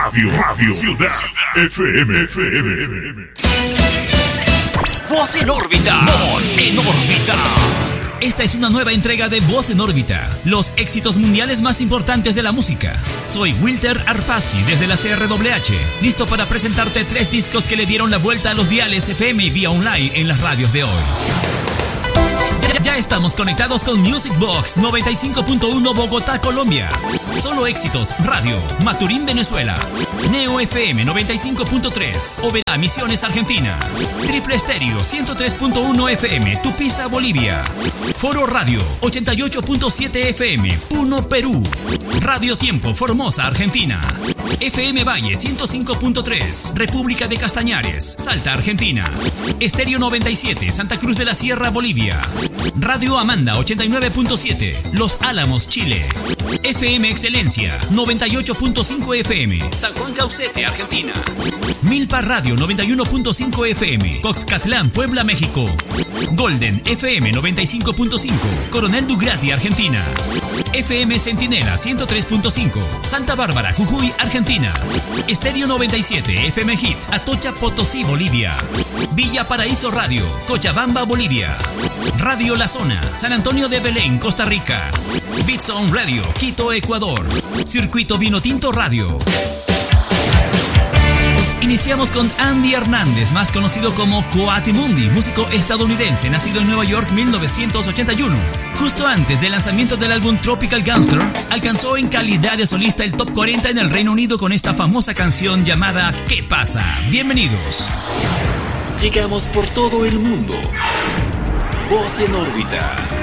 Radio Ciudad FM. Voz en órbita. Voz en órbita. Esta es una nueva entrega de Voz en órbita, los éxitos mundiales más importantes de la música. Soy Wilter Arpasi desde la CRWH, listo para presentarte 3 discos que le dieron la vuelta a los diales FM y vía online en las radios de hoy. Ya estamos conectados con Music Box 95.1 Bogotá, Colombia. Solo Éxitos Radio, Maturín, Venezuela. Neo FM 95.3, Oberá, Misiones, Argentina. Triple Estéreo 103.1 FM, Tupiza, Bolivia. Foro Radio 88.7 FM, Puno, Perú. Radio Tiempo, Formosa, Argentina. FM Valle 105.3, República de Castañares, Salta, Argentina. Estéreo 97, Santa Cruz de la Sierra, Bolivia. Radio Amanda 89.7, Los Álamos, Chile. FM Excelencia 98.5 FM, San Juan Caucete, Argentina. Milpa Radio 91.5 FM, Coxcatlán, Puebla, México. Golden FM 95.5, Coronel Dugrati, Argentina. FM Centinela 103.5, Santa Bárbara, Jujuy, Argentina. Estéreo 97, FM Hit, Atocha, Potosí, Bolivia. Villa Paraíso Radio, Cochabamba, Bolivia. Radio La Zona, San Antonio de Belén, Costa Rica. Beats On Radio, Quito, Ecuador. Circuito Vinotinto Radio. Iniciamos con Andy Hernández, más conocido como Coatimundi, músico estadounidense, nacido en Nueva York 1981. Justo antes del lanzamiento del álbum Tropical Gangster, alcanzó en calidad de solista el top 40 en el Reino Unido con esta famosa canción llamada ¿Qué pasa? Bienvenidos. Llegamos por todo el mundo. Voz en órbita.